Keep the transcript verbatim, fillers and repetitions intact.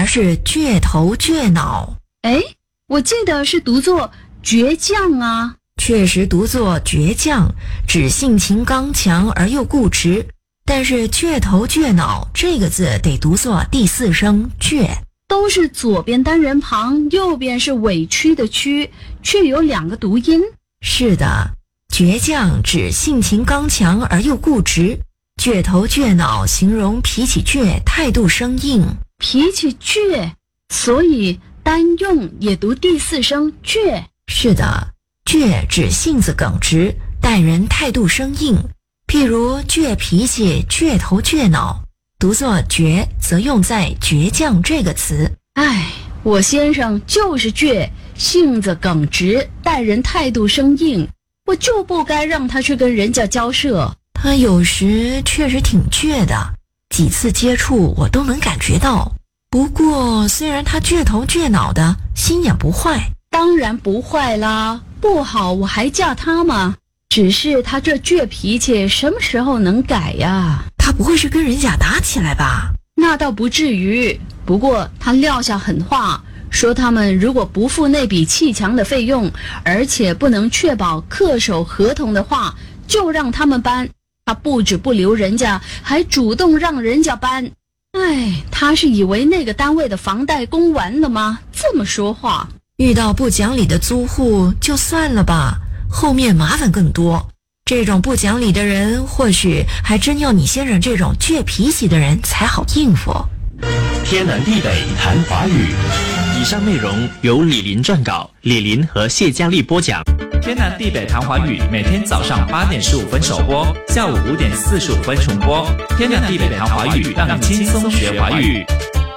是倔头倔脑。 哎，我记得是读作倔强啊。 确实读作倔强，指性情刚强而又固执。但是倔头倔脑这个字得读作第四声倔。 都是左边单人旁，右边是委屈的屈，却有两个读音。 是的，倔强指性情刚强而又固执，倔头倔脑形容脾气倔，态度生硬。 脾气倔，所以单用也读第四声倔。 是的，倔指性子耿直，待人态度生硬。譬如倔脾气、倔头倔脑，读作倔则用在倔强这个词。 哎，我先生就是倔，性子耿直，待人态度生硬，我就不该让他去跟人家交涉。 他有时确实挺倔的，几次接触我都能感觉到。不过虽然他倔头倔脑的，心眼不坏。 当然不坏啦，不好我还嫁他吗？只是他这倔脾气什么时候能改呀？ 他不会是跟人家打起来吧？ 那倒不至于，不过他撂下狠话，说他们如果不付那笔砌墙的费用，而且不能确保恪守合同的话，就让他们搬。他不止不留人家，还主动让人家搬。哎，他是以为那个单位的房贷供完了吗？这么说话。 遇到不讲理的租户就算了吧，后面麻烦更多。这种不讲理的人，或许还真要你先生这种倔脾气的人才好应付。 天南地北谈华语。以上内容由李林撰稿，李林和谢佳丽播讲。 天南地北谈华语每天早上八点十五分首播，下午五点四十五分重播。天南地北谈华语，让你轻松学华语。